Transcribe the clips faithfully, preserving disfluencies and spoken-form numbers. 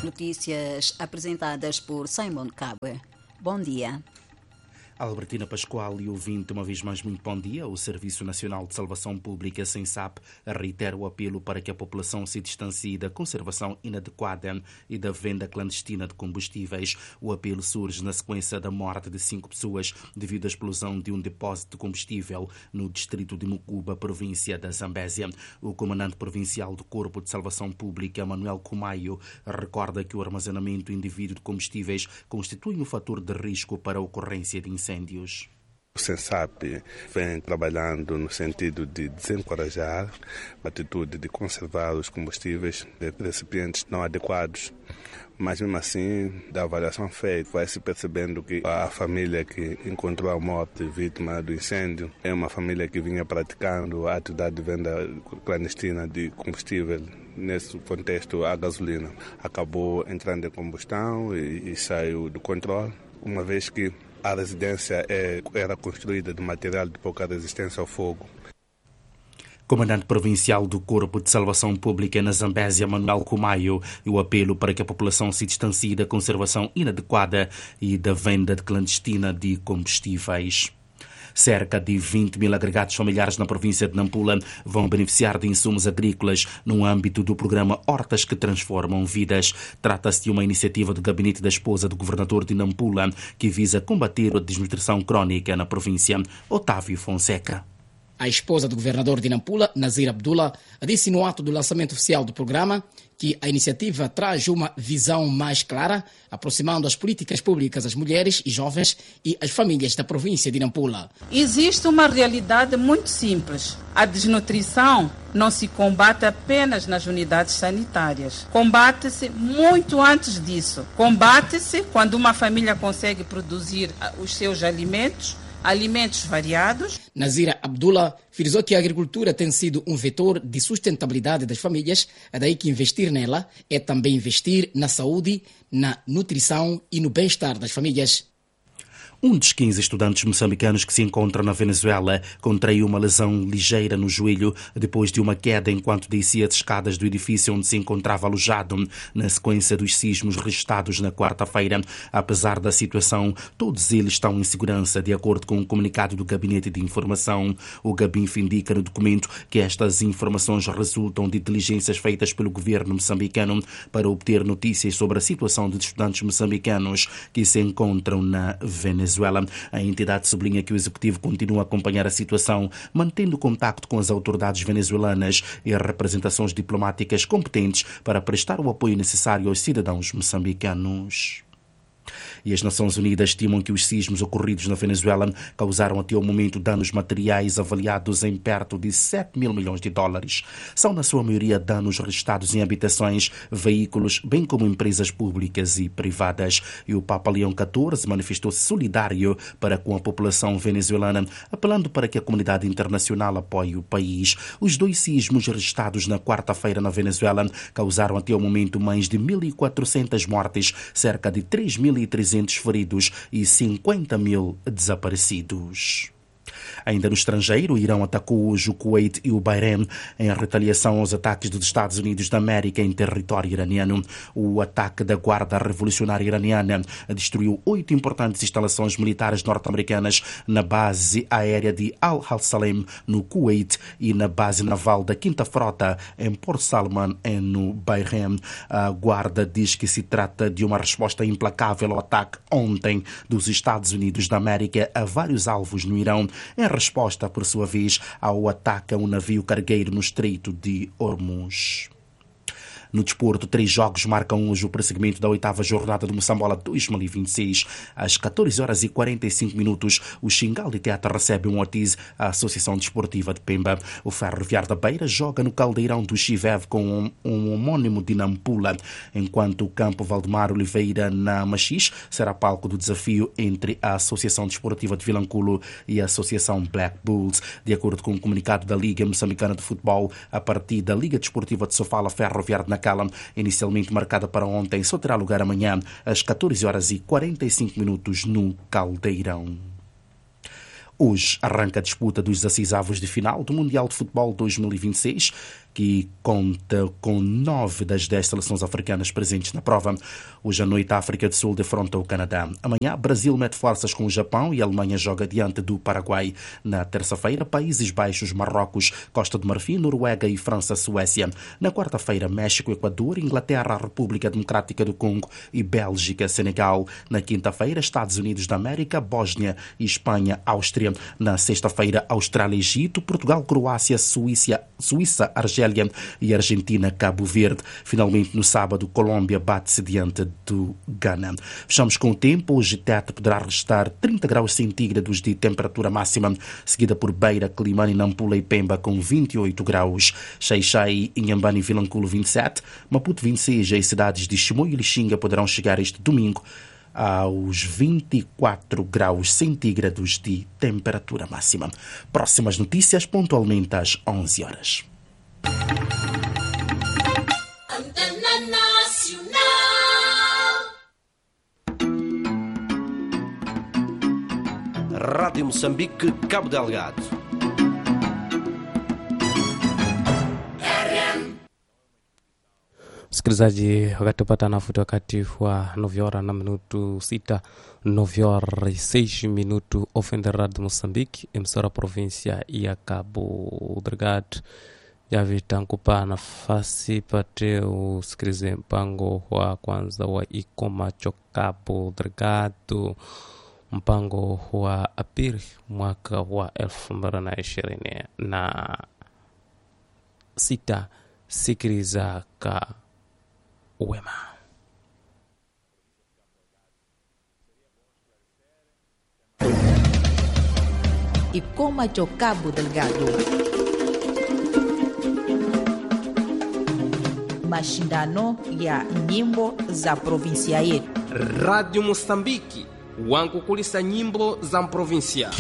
notícias apresentadas por Simon Cabe. Bom dia. Albertina Pascoal e ouvinte, uma vez mais muito bom dia. O Serviço Nacional de Salvação Pública, SENSAP, reitera o apelo para que a população se distancie da conservação inadequada e da venda clandestina de combustíveis. O apelo surge na sequência da morte de cinco pessoas devido à explosão de um depósito de combustível no distrito de Mucuba, província da Zambésia. O comandante provincial do Corpo de Salvação Pública, Manuel Cumaio, recorda que o armazenamento indevido de combustíveis constitui um fator de risco para a ocorrência de incêndios. Incêndios. O SENSAP vem trabalhando no sentido de desencorajar a atitude de conservar os combustíveis de recipientes não adequados, mas mesmo assim, da avaliação feita, vai-se percebendo que a família que encontrou a morte vítima do incêndio é uma família que vinha praticando a atividade de venda clandestina de combustível. Nesse contexto, a gasolina acabou entrando em combustão e, e saiu do controle, uma vez que a residência é, era construída de material de pouca resistência ao fogo. Comandante provincial do Corpo de Salvação Pública na Zambésia, Manuel Cumaio, e o apelo para que a população se distancie da conservação inadequada e da venda clandestina de combustíveis. Cerca de vinte mil agregados familiares na província de Nampula vão beneficiar de insumos agrícolas no âmbito do programa Hortas que Transformam Vidas. Trata-se de uma iniciativa do gabinete da esposa do governador de Nampula que visa combater a desnutrição crónica na província. Otávio Fonseca. A esposa do governador de Nampula, Nazir Abdullah, disse no ato do lançamento oficial do programa que a iniciativa traz uma visão mais clara, aproximando as políticas públicas às mulheres e jovens e às famílias da província de Nampula. Existe uma realidade muito simples. A desnutrição não se combate apenas nas unidades sanitárias. Combate-se muito antes disso. Combate-se quando uma família consegue produzir os seus alimentos, alimentos variados. Nazira Abdullah frisou que a agricultura tem sido um vetor de sustentabilidade das famílias, é daí que investir nela é também investir na saúde, na nutrição e no bem-estar das famílias. Um dos quinze estudantes moçambicanos que se encontram na Venezuela contraiu uma lesão ligeira no joelho depois de uma queda enquanto descia as escadas do edifício onde se encontrava alojado na sequência dos sismos registrados na quarta-feira. Apesar da situação, todos eles estão em segurança, de acordo com um comunicado do Gabinete de Informação. O Gabinf indica no documento que estas informações resultam de diligências feitas pelo governo moçambicano para obter notícias sobre a situação de estudantes moçambicanos que se encontram na Venezuela. A entidade sublinha que o executivo continua a acompanhar a situação, mantendo contacto com as autoridades venezuelanas e as representações diplomáticas competentes para prestar o apoio necessário aos cidadãos moçambicanos. E as Nações Unidas estimam que os sismos ocorridos na Venezuela causaram até o momento danos materiais avaliados em perto de sete mil milhões de dólares. São, na sua maioria, danos registrados em habitações, veículos, bem como empresas públicas e privadas. E o Papa Leão catorze manifestou-se solidário para com a população venezuelana, apelando para que a comunidade internacional apoie o país. Os dois sismos registrados na quarta-feira na Venezuela causaram até o momento mais de mil e quatrocentas mortes, cerca de três mil e trezentos feridos e cinquenta mil desaparecidos. Ainda no estrangeiro, o Irão atacou hoje o Kuwait e o Bahrein em retaliação aos ataques dos Estados Unidos da América em território iraniano. O ataque da Guarda Revolucionária Iraniana destruiu oito importantes instalações militares norte-americanas na base aérea de Al-Salem, no Kuwait, e na base naval da Quinta Frota, em Port Salman, no Bahrein. A Guarda diz que se trata de uma resposta implacável ao ataque ontem dos Estados Unidos da América a vários alvos no Irão, em resposta, por sua vez, ao ataque a um navio cargueiro no Estreito de Hormuz. No desporto, três jogos marcam hoje o prosseguimento da oitava jornada do Moçambola dois mil e vinte e seis. Às catorze horas e quarenta e cinco minutos, o Xingal de Teatro recebe um Ortiz, a Associação Desportiva de Pemba. O Ferroviário da Beira joga no Caldeirão do Chivev com um, um homónimo de Nampula, enquanto o Campo Valdemar Oliveira, na Machis, será palco do desafio entre a Associação Desportiva de Vilanculo e a Associação Black Bulls. De acordo com o um comunicado da Liga Moçambicana de Futebol, a partida da Liga Desportiva de Sofala Ferroviário de Nacala, inicialmente marcada para ontem, só terá lugar amanhã às catorze horas e quarenta e cinco minutos no Caldeirão. Hoje arranca a disputa dos decisivos de final do Mundial de Futebol dois mil e vinte e seis. que conta com nove das dez seleções africanas presentes na prova. Hoje à noite, a África do Sul defronta o Canadá. Amanhã, Brasil mete forças com o Japão e a Alemanha joga diante do Paraguai. Na terça-feira, Países Baixos, Marrocos, Costa do Marfim, Noruega e França, Suécia. Na quarta-feira, México, Equador, Inglaterra, República Democrática do Congo e Bélgica, Senegal. Na quinta-feira, Estados Unidos da América, Bósnia e Espanha, Áustria. Na sexta-feira, Austrália, Egito, Portugal, Croácia, Suíça, Suíça, Argélia e Argentina, Cabo Verde. Finalmente, no sábado, Colômbia bate-se diante do Ghana. Fechamos com o tempo. Hoje, Tete poderá registrar trinta graus centígrados de temperatura máxima, seguida por Beira, Climane, Nampula e Pemba com vinte e oito graus. Xai-Xai, Inhambane e Vilanculo vinte e sete, Maputo vinte e seis e as cidades de Chimoio e Lixinga poderão chegar este domingo aos vinte e quatro graus centígrados de temperatura máxima. Próximas notícias pontualmente às onze horas. Antena Nacional. Rádio Moçambique, Cabo Delgado. Msikilizaji, wakati tupata nafuti wakati wa nove horas na minuto sita, nove horas e seis minuto ofende Rádio Moçambique, emissora província ya Cabo Delgado. Ya vitankupa nafasi pate usikilize mpango wa kwanza wa Ikoma cho Cabo Delgado, mpango wa Aprili mwaka wa elfu mbili na ishirini na sita. Sikiliza ka wema. Ikoma cho Cabo Delgado. Mashindano ya nyimbo za provinsia yetu. Rádio Moçambique, wankukulisa nyimbo za provinsia.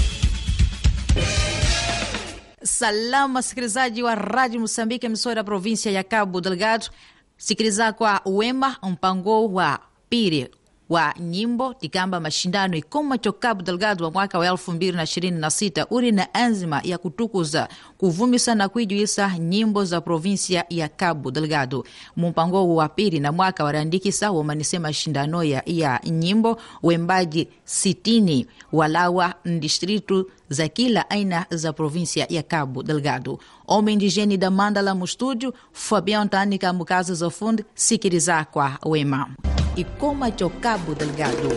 Salama sikilizaji wa Radio Moçambique, emissora província ya Cabo Delgado. Sikiliza kwa wema mpango wa pili wa nyimbo tikamba mashindano Ikoma cho Cabo Delgado wa mwaka wa elfu mbili na ishirini na sita uri na enzima ya kutukuza kuvumisa na kuijuisa nyimbo za provinsia ya Cabo Delgado. Mpango wa pili na mwaka warandikisa wamanisema mashindano ya, ya nyimbo wembaji sitini walawa ndistritu za kila aina za provinsia ya Cabo Delgado. Homem indigene da Mandala mu estúdio, Fabião Tânica Mukaza za fundo, sikiliza kwa wema. Ikoma cho Cabo Delgado.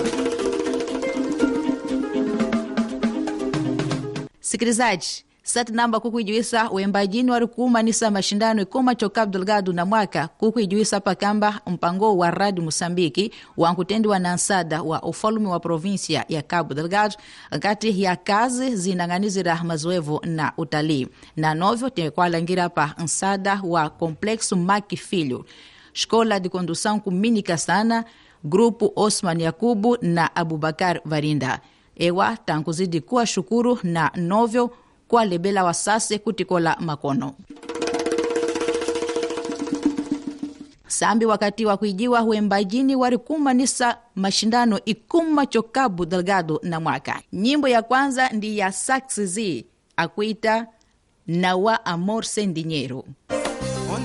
Sikilizaji, sati namba kukuijuisa wembajini warikumanisa mashindano Ikoma cho Cabo Delgado na mwaka kukuijuisa pakamba mpango wa Rádio Moçambique wankutendiwa na nsada wa ufalume wa provinsia ya Cabo Delgado kati ya kazi zinanganizira mazoevu na utalii na novyo tekwalangira pa nsada wa Complexo Maki Filho, Escola de Condução Kuminika Sana, Grupo Osman Yakubu na Abubakar Varinda. Ewa tankuzidi kuwa shukuru na novyo kwa lebela wasase kutikola makono. Sambi wakati wa kuijiwa huembajini warikumanisa mashindano Ikoma cho Cabo Delgado na mwaka. Nyimbo ya kwanza ndi ya Saxizi akuita Nawa Amor Sem Dinheiro.